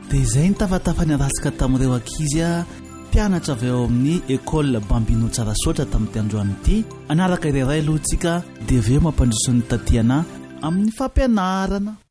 dia izay nitafatafany arasika tamin'ireo ankizy mpianatra avy eo amin'ny école Bambino Tsarasoatra tamin'ity androany ity. Anaraka ireray aloha tsika dia avy eo mampandroso ny tatiana amin'ny fampianarana.